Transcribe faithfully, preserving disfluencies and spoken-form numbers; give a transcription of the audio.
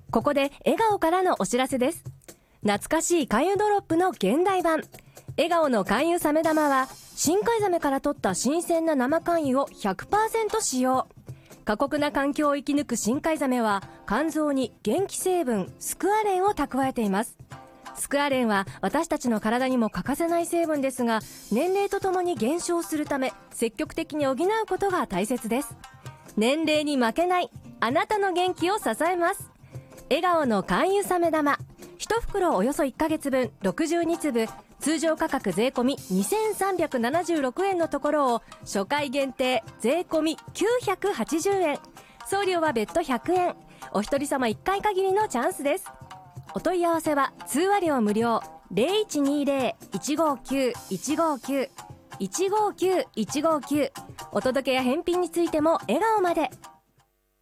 ここで笑顔からのお知らせです。懐かしい勧誘ドロップの現代版、笑顔の勧誘サメ玉は深海ザメから取った新鮮な生肝油を ひゃくパーセント 使用。過酷な環境を生き抜く深海ザメは肝臓に元気成分スクアレンを蓄えています。スクアレンは私たちの体にも欠かせない成分ですが、年齢とともに減少するため積極的に補うことが大切です。年齢に負けないあなたの元気を支えます。笑顔の肝油サメ玉、いち袋およそいっかげつぶんろくじゅうにつぶ、通常価格税込みにせんさんびゃくななじゅうろくえんのところを初回限定税込みきゅうひゃくはちじゅうえん、送料は別途ひゃくえん、お一人様いっかい限りのチャンスです。お問い合わせは通話料無料 ゼロいちにゼロ いちごきゅう いちごきゅう いちごきゅう いちごきゅう、お届けや返品についても笑顔まで。